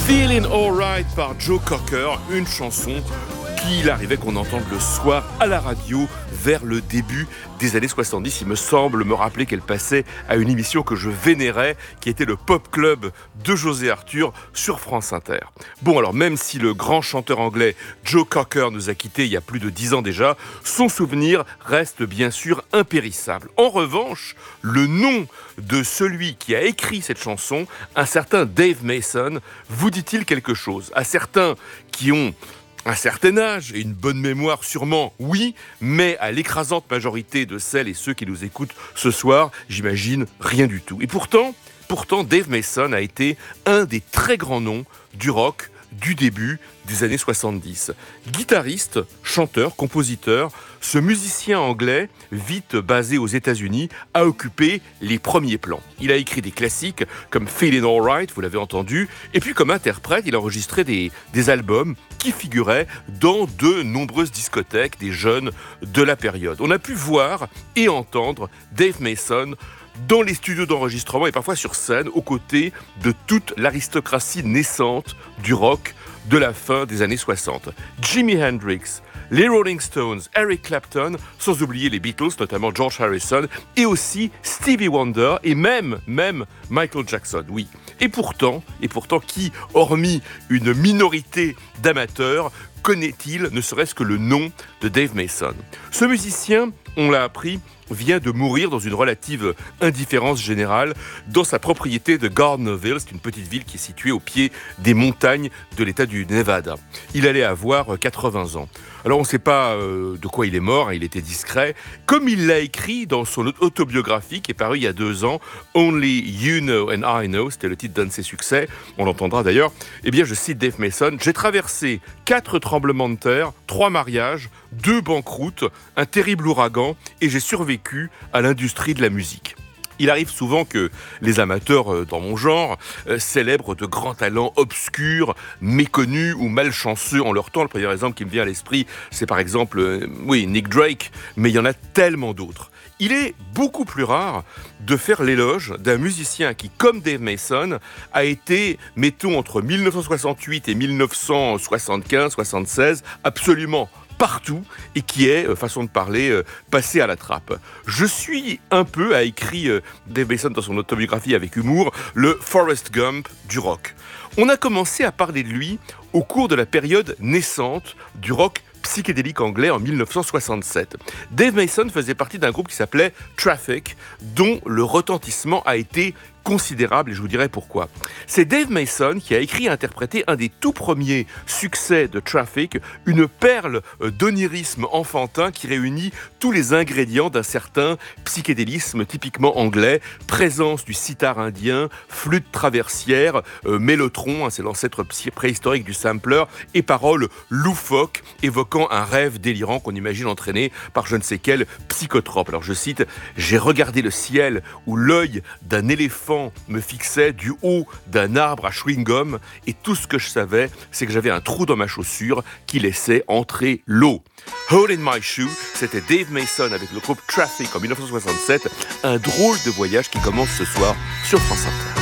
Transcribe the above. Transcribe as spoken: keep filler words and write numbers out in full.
Feeling Alright par Joe Cocker, une chanson qu'il arrivait qu'on entende le soir à la radio vers le début des années soixante-dix. Il me semble me rappeler qu'elle passait à une émission que je vénérais, qui était le Pop Club de José Arthur sur France Inter. Bon, alors même si le grand chanteur anglais Joe Cocker nous a quittés il y a plus de dix ans déjà, son souvenir reste bien sûr impérissable. En revanche, le nom de celui qui a écrit cette chanson, un certain Dave Mason, vous dit-il quelque chose? À certains qui ont un certain âge et une bonne mémoire sûrement, oui, mais à l'écrasante majorité de celles et ceux qui nous écoutent ce soir, j'imagine rien du tout. Et pourtant, pourtant, Dave Mason a été un des très grands noms du rock du début des années soixante-dix. Guitariste, chanteur, compositeur, ce musicien anglais, vite basé aux États-Unis, a occupé les premiers plans. Il a écrit des classiques comme Feeling Alright, vous l'avez entendu, et puis comme interprète, il a enregistré des, des albums qui figuraient dans de nombreuses discothèques des jeunes de la période. On a pu voir et entendre Dave Mason dans les studios d'enregistrement et parfois sur scène, aux côtés de toute l'aristocratie naissante du rock de la fin des années soixante. Jimi Hendrix, les Rolling Stones, Eric Clapton, sans oublier les Beatles, notamment George Harrison, et aussi Stevie Wonder, et même, même Michael Jackson, oui. Et pourtant, et pourtant, qui, hormis une minorité d'amateurs, connaît-il ne serait-ce que le nom de Dave Mason? Ce musicien, on l'a appris, vient de mourir dans une relative indifférence générale dans sa propriété de Gardnerville. C'est une petite ville qui est située au pied des montagnes de l'État du Nevada. Il allait avoir quatre-vingts ans. Alors on ne sait pas euh, de quoi il est mort, hein, il était discret. Comme il l'a écrit dans son autobiographie qui est paru il y a deux ans, Only You Know and I Know, c'était le titre d'un de ses succès, on l'entendra d'ailleurs. Eh bien je cite Dave Mason, « J'ai traversé quatre tremblements de terre, trois mariages, deux banqueroutes, un terrible ouragan et j'ai survécu à l'industrie de la musique. » Il arrive souvent que les amateurs dans mon genre euh, célèbrent de grands talents obscurs, méconnus ou malchanceux en leur temps. Le premier exemple qui me vient à l'esprit, c'est par exemple, euh, oui, Nick Drake, mais il y en a tellement d'autres. Il est beaucoup plus rare de faire l'éloge d'un musicien qui, comme Dave Mason, a été, mettons, entre dix-neuf cent soixante-huit et dix-neuf cent soixante-quinze soixante-seize, absolument partout et qui est, façon de parler, passé à la trappe. Je suis un peu, a écrit Dave Mason dans son autobiographie avec humour, le Forrest Gump du rock. On a commencé à parler de lui au cours de la période naissante du rock psychédélique anglais en dix-neuf cent soixante-sept. Dave Mason faisait partie d'un groupe qui s'appelait Traffic, dont le retentissement a été considérable, et je vous dirai pourquoi. C'est Dave Mason qui a écrit et interprété un des tout premiers succès de Traffic, une perle d'onirisme enfantin qui réunit tous les ingrédients d'un certain psychédélisme typiquement anglais, présence du sitar indien, flûte traversière, euh, mélotron, hein, c'est l'ancêtre préhistorique du sampler, et paroles loufoques évoquant un rêve délirant qu'on imagine entraîné par je ne sais quel psychotrope. Alors je cite, « J'ai regardé le ciel où l'œil d'un éléphant me fixait du haut d'un arbre à chewing-gum et tout ce que je savais, c'est que j'avais un trou dans ma chaussure qui laissait entrer l'eau. » Hole in my shoe, c'était Dave Mason avec le groupe Traffic en dix-neuf cent soixante-sept, un drôle de voyage qui commence ce soir sur France Inter.